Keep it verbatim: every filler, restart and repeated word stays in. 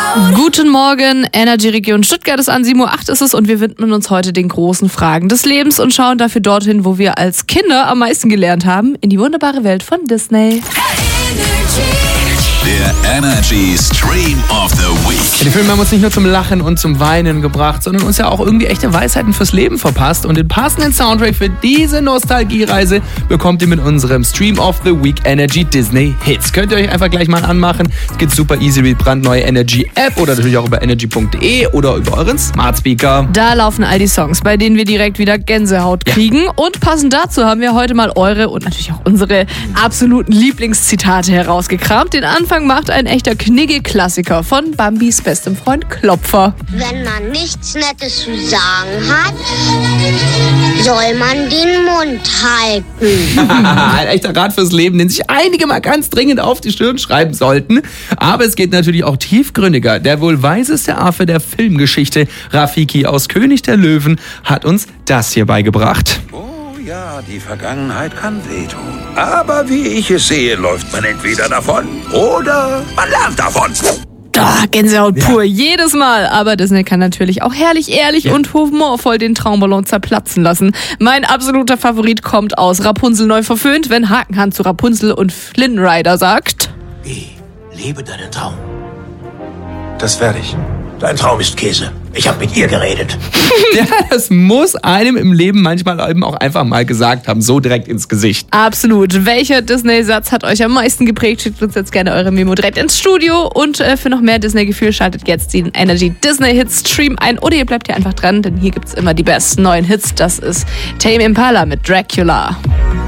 Guten Morgen, Energy Region Stuttgart ist an, sieben Uhr acht ist es und wir widmen uns heute den großen Fragen des Lebens und schauen dafür dorthin, wo wir als Kinder am meisten gelernt haben, in die wunderbare Welt von Disney. Der Energy Stream of the Week. Die Filme haben uns nicht nur zum Lachen und zum Weinen gebracht, sondern uns ja auch irgendwie echte Weisheiten fürs Leben verpasst. Und den passenden Soundtrack für diese Nostalgiereise bekommt ihr mit unserem Stream of the Week Energy Disney Hits. Könnt ihr euch einfach gleich mal anmachen. Es geht super easy mit brandneue Energy App oder natürlich auch über energy punkt de oder über euren Smart Speaker. Da laufen all die Songs, bei denen wir direkt wieder Gänsehaut kriegen. Ja. Und passend dazu haben wir heute mal eure und natürlich auch unsere absoluten Lieblingszitate herausgekramt. Den Anfang macht ein echter Knigge-Klassiker von Bambis bestem Freund Klopfer. Wenn man nichts Nettes zu sagen hat, soll man den Mund halten. Ein echter Rat fürs Leben, den sich einige mal ganz dringend auf die Stirn schreiben sollten. Aber es geht natürlich auch tiefgründiger. Der wohl weiseste Affe der Filmgeschichte, Rafiki aus König der Löwen, hat uns das hier beigebracht. Ja, die Vergangenheit kann wehtun. Aber wie ich es sehe, läuft man entweder davon oder man lernt davon. Ah, Gänsehaut pur, ja. Jedes Mal. Aber Disney kann natürlich auch herrlich, ehrlich ja. und humorvoll den Traumballon zerplatzen lassen. Mein absoluter Favorit kommt aus Rapunzel neu verföhnt, wenn Hakenhand zu Rapunzel und Flynn Rider sagt: Geh, lebe deinen Traum. Das werde ich. Dein Traum ist Käse. Ich habe mit ihr geredet. Ja, das muss einem im Leben manchmal eben auch einfach mal gesagt haben, so direkt ins Gesicht. Absolut. Welcher Disney-Satz hat euch am meisten geprägt? Schickt uns jetzt gerne eure Memo direkt ins Studio. Und äh, für noch mehr Disney-Gefühl schaltet jetzt den Energy Disney Hits Stream ein. Oder ihr bleibt hier einfach dran, denn hier gibt's immer die besten neuen Hits. Das ist Tame Impala mit Dracula.